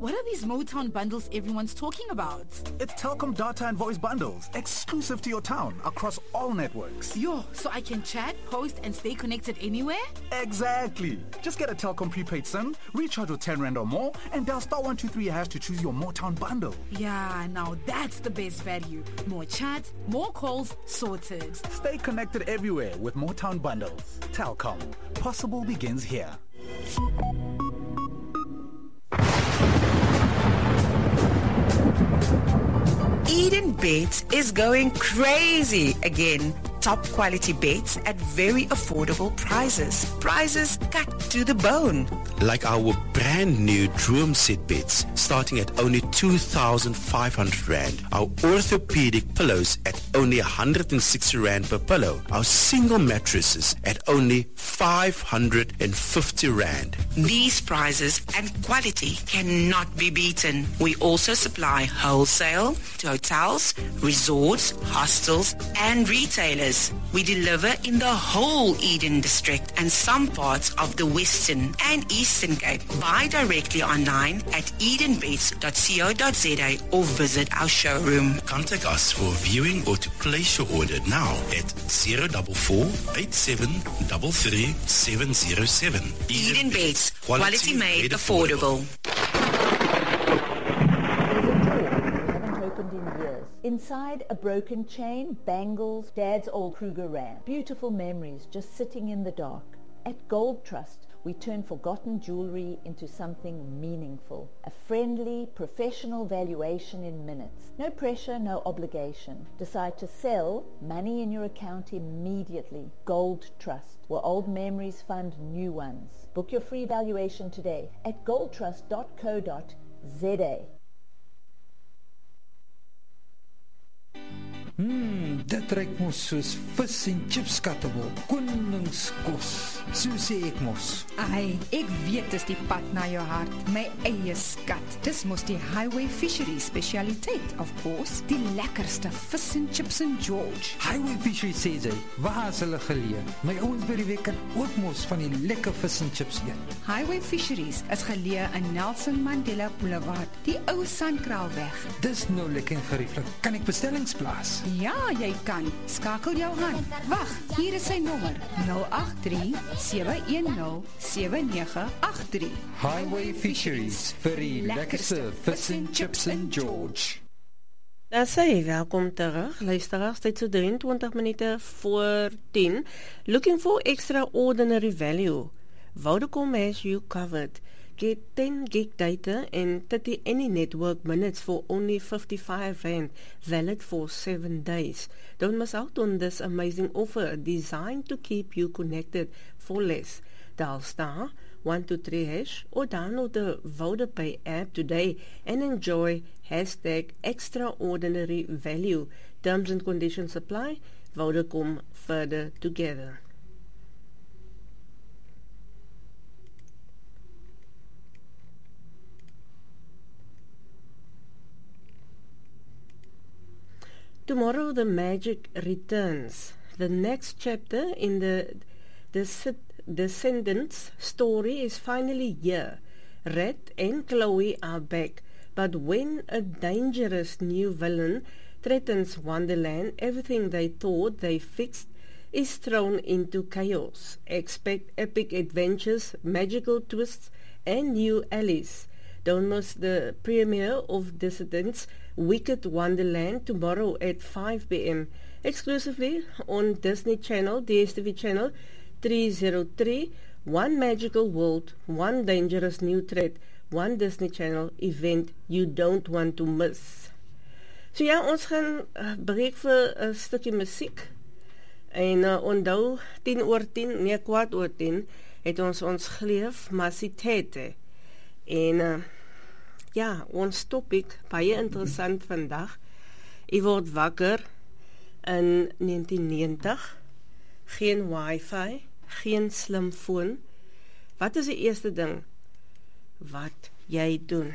What are these Motown bundles everyone's talking about? It's Telkom data and voice bundles, exclusive to your town, across all networks. Yo, so I can chat, post, and stay connected anywhere? Exactly. Just get a Telkom prepaid SIM, recharge with 10 Rand or more, and dial *123# to choose your Motown bundle. Yeah, now that's the best value. More chat, more calls, sorted. Stay connected everywhere with Motown bundles. Telkom. Possible begins here. Eden Beds is going crazy again. Top quality beds at very affordable prices. Prices cut to the bone. Like our brand new Droom Set beds starting at only 2,500 Rand. Our orthopedic pillows at only 160 Rand per pillow. Our single mattresses at only 550 Rand. These prices and quality cannot be beaten. We also supply wholesale to hotels, resorts, hostels, and retailers. We deliver in the whole Eden district and some parts of the Western and Eastern Cape. Buy directly online at edenbeds.co.za or visit our showroom. Contact us for viewing or to place your order now at 044 87 33 707. Eden Beds, quality made affordable. Inside a broken chain, bangles, Dad's old Kruger Ram. Beautiful memories just sitting in the dark. At Gold Trust, we turn forgotten jewelry into something meaningful. A friendly, professional valuation in minutes. No pressure, no obligation. Decide to sell, money in your account immediately. Gold Trust, where old memories fund new ones. Book your free valuation today at goldtrust.co.za. Dit ruik mos soos vis en chips skattebol. Koningskos, so sê ek mos. Ai, ek weet dis die pad na jou hart. My eie skat. Dis mos die Highway Fisheries specialiteit, of course. Die lekkerste vis en chips in George. Highway Fisheries sê sy, waar is hulle geleë? My ouens by die week kan ook mos van die lekker vis en chips eet. Highway Fisheries is geleë in Nelson Mandela Boulevard, die ou Sandkraalweg. Dis nou lekker en gerieflik. Kan ek bestellings plaas? Ja, jy kan. Skakel jou aan. Wag, hier is sy nommer. 083-710-7983. Highway Fisheries vir die lekkerste vis en chips in George. Daar sê, welkom terug. Luisteraars, tyd so 23 minute voor 10. Looking for extraordinary value. Vodacom has you covered. Get 10 gig data and 30 any network minutes for only 55 Rand, valid for 7 days. Don't miss out on this amazing offer designed to keep you connected for less. Dial *123# or download the VodaPay app today and enjoy #extraordinary value. Terms and conditions apply. Vodacom, further together. Tomorrow the magic returns. The next chapter in the Descendants story is finally here. Red and Chloe are back, but when a dangerous new villain threatens Wonderland, everything they thought they fixed is thrown into chaos. Expect epic adventures, magical twists, and new allies. Don't miss the premiere of Descendants Wicked Wonderland tomorrow at 5 p.m. exclusively on Disney Channel, DSTV Channel 303. One magical world, one dangerous new threat, one Disney Channel event you don't want to miss. So ja, ons gaan breek vir 'n stukkie musiek. En onthou 10:10, nee 10:15, het ons geleef Masitete. En ja, ons topic, baie interessant vandag. U word wakker in 1990, geen wifi, geen slimfoon. Wat is die eerste ding wat jy doen?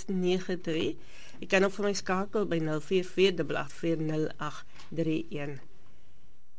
060-505-2693. Jy kan ook vir my skakel by 044-840-0831.